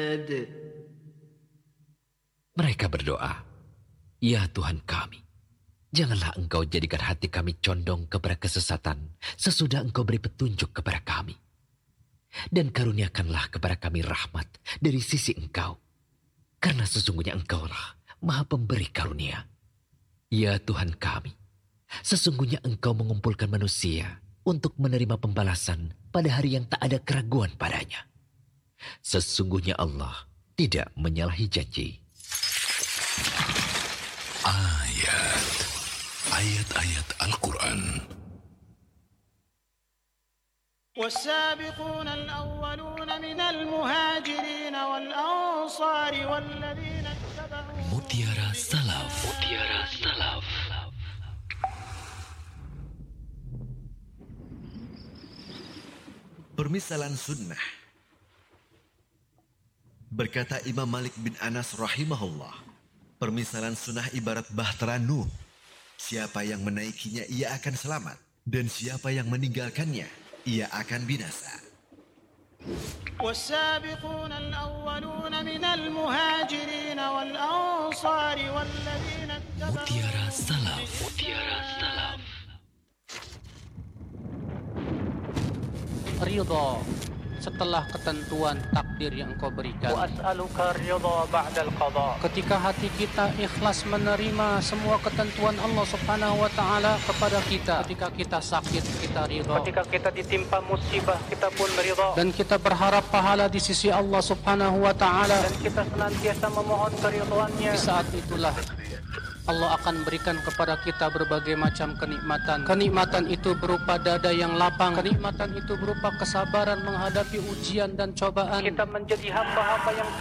Mereka berdoa, "Ya Tuhan kami, janganlah Engkau jadikan hati kami condong kepada kesesatan sesudah Engkau beri petunjuk kepada kami. Dan karuniakanlah kepada kami rahmat dari sisi Engkau, karena sesungguhnya Engkaulah Maha Pemberi karunia. Ya Tuhan kami, sesungguhnya Engkau mengumpulkan manusia untuk menerima pembalasan pada hari yang tak ada keraguan padanya. Sesungguhnya Allah tidak menyalahi janji." Ayat-ayat Al-Quran. والسابقون الأولون من المهاجرين والأنصار والذين اتبعوهم. Mutiara Salaf. Permisalan sunnah. Berkata Imam Malik bin Anas rahimahullah, permisalan sunnah ibarat bahtera Nuh. Siapa yang menaikinya ia akan selamat, dan siapa yang meninggalkannya ia akan binasa. والسابقون الأولون من المهاجرين والأنصار والذين اتبعوهم. Mutiara Salaf. Ridha setelah ketentuan takdir yang Engkau berikan. وأسألك الرضا بعد القضاء. Ketika hati kita ikhlas menerima semua ketentuan Allah Subhanahu wa taala kepada kita. Ketika kita sakit, kita ridha. Ketika kita ditimpa musibah, kita pun ridha. Dan kita berharap pahala di sisi Allah Subhanahu wa taala. Dan kita senantiasa memohon keridhaan-Nya. Di saat itulah Allah akan berikan kepada kita berbagai macam kenikmatan. Kenikmatan itu berupa dada yang lapang. Kenikmatan itu berupa kesabaran menghadapi ujian dan cobaan. Kita menjadi hamba-hamba yang